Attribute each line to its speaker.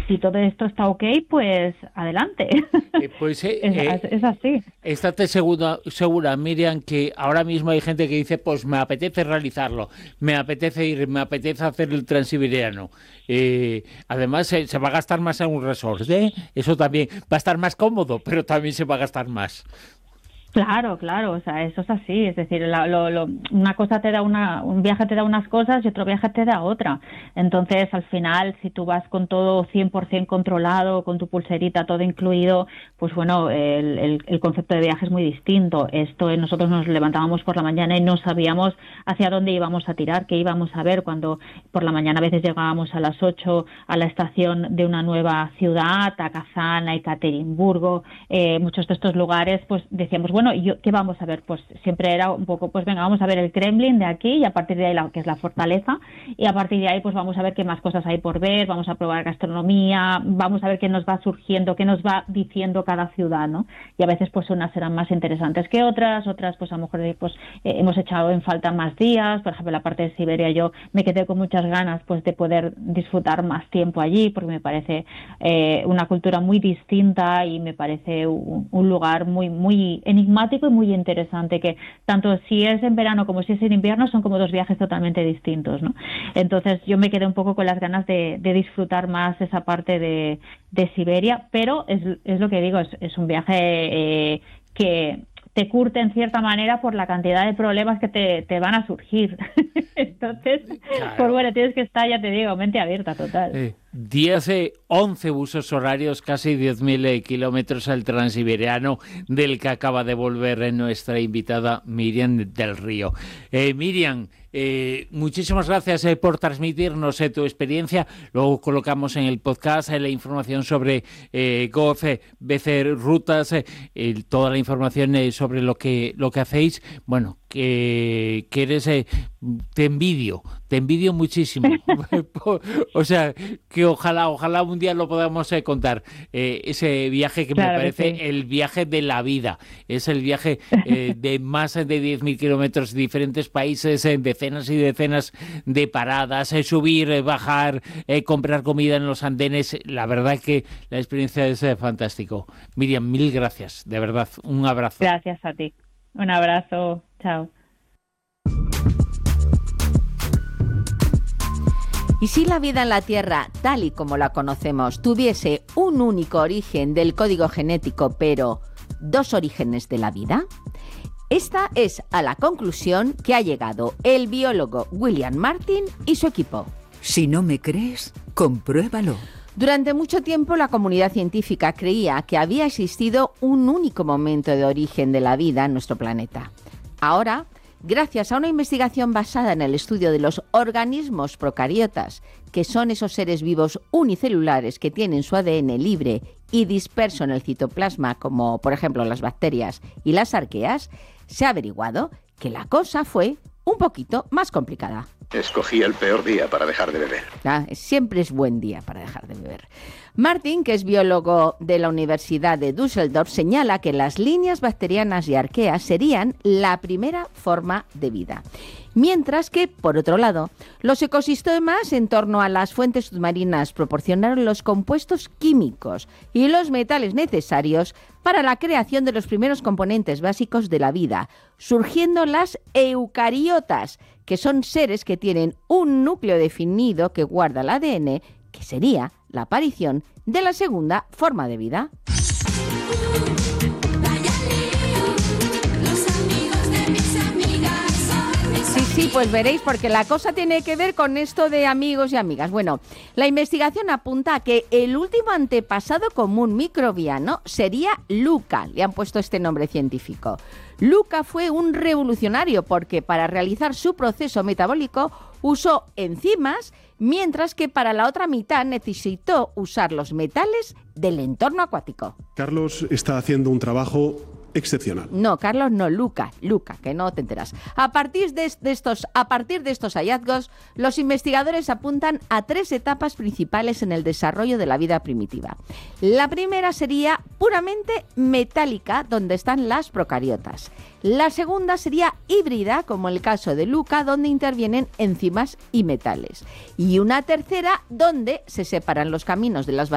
Speaker 1: si todo esto está ok, pues adelante. Es así.
Speaker 2: Estate segura, Miriam, que ahora mismo hay gente que dice, pues me apetece realizarlo, me apetece ir, me apetece hacer el Transiberiano. Además, se va a gastar más en un resort, ¿eh? Eso también va a estar más cómodo, pero también se va a gastar más.
Speaker 1: Claro, o sea, eso es así, es decir, una cosa te da un viaje te da unas cosas y otro viaje te da otra. Entonces, al final, si tú vas con todo 100% controlado, con tu pulserita, todo incluido, pues bueno, el concepto de viaje es muy distinto. Nosotros nos levantábamos por la mañana y no sabíamos hacia dónde íbamos a tirar, qué íbamos a ver, cuando por la mañana a veces llegábamos a las 8 a la estación de una nueva ciudad, a Kazán, a Ekaterimburgo, muchos de estos lugares, pues decíamos, bueno, ¿qué vamos a ver? Pues siempre era un poco, pues venga, vamos a ver el Kremlin de aquí y a partir de ahí que es la fortaleza, y a partir de ahí pues vamos a ver qué más cosas hay por ver, vamos a probar gastronomía, vamos a ver qué nos va surgiendo, qué nos va diciendo cada ciudad, ¿no? Y a veces pues unas serán más interesantes que otras pues a lo mejor pues hemos echado en falta más días. Por ejemplo, la parte de Siberia yo me quedé con muchas ganas pues de poder disfrutar más tiempo allí, porque me parece una cultura muy distinta y me parece un lugar muy, muy enigmático y muy interesante, que tanto si es en verano como si es en invierno son como dos viajes totalmente distintos, ¿no? Entonces yo me quedé un poco con las ganas de disfrutar más esa parte de Siberia, pero es lo que digo, es un viaje que te curte en cierta manera por la cantidad de problemas que te van a surgir. Entonces, claro, pues bueno, tienes que estar, ya te digo, mente abierta total.
Speaker 2: 11 usos horarios, casi 10.000 kilómetros al Transiberiano, del que acaba de volver nuestra invitada Miriam del Río. Miriam, muchísimas gracias por transmitirnos tu experiencia. Luego colocamos en el podcast la información sobre Gov.BC Rutas, toda la información sobre lo que hacéis. Bueno, que eres, te envidio muchísimo. O sea, que ojalá un día lo podamos contar, ese viaje que claro, me parece sí, el viaje de la vida. Es el viaje de más de 10.000 kilómetros, diferentes países, decenas y decenas de paradas, subir, bajar, comprar comida en los andenes. La verdad es que la experiencia es fantástico. Miriam, mil gracias, de verdad, un abrazo.
Speaker 1: Gracias a ti, un abrazo, chao.
Speaker 3: ¿Y si la vida en la Tierra, tal y como la conocemos, tuviese un único origen del código genético, pero dos orígenes de la vida? Esta es a la conclusión que ha llegado el biólogo William Martin y su equipo.
Speaker 4: Si no me crees, compruébalo.
Speaker 3: Durante mucho tiempo la comunidad científica creía que había existido un único momento de origen de la vida en nuestro planeta. Ahora, gracias a una investigación basada en el estudio de los organismos procariotas, que son esos seres vivos unicelulares que tienen su ADN libre y disperso en el citoplasma, como por ejemplo las bacterias y las arqueas, se ha averiguado que la cosa fue un poquito más complicada.
Speaker 5: Escogí el peor día para dejar de beber.
Speaker 3: Siempre es buen día para dejar de beber. Martin, que es biólogo de la Universidad de Düsseldorf, señala que las líneas bacterianas y arqueas serían la primera forma de vida. Mientras que, por otro lado, los ecosistemas en torno a las fuentes submarinas proporcionaron los compuestos químicos y los metales necesarios para la creación de los primeros componentes básicos de la vida, surgiendo las eucariotas, que son seres que tienen un núcleo definido que guarda el ADN, que sería la aparición de la segunda forma de vida. Sí, pues veréis, porque la cosa tiene que ver con esto de amigos y amigas. Bueno, la investigación apunta a que el último antepasado común microbiano sería Luca. Le han puesto este nombre científico. Luca fue un revolucionario porque para realizar su proceso metabólico usó enzimas, mientras que para la otra mitad necesitó usar los metales del entorno acuático.
Speaker 6: Carlos está haciendo un trabajo excepcional.
Speaker 3: No, Carlos no, Luca, que no te enteras. A partir de estos hallazgos, los investigadores apuntan a 3 etapas principales en el desarrollo de la vida primitiva. La primera sería puramente metálica, donde están las procariotas. La segunda sería híbrida, como el caso de Luca, donde intervienen enzimas y metales. Y una tercera, donde se separan los caminos de las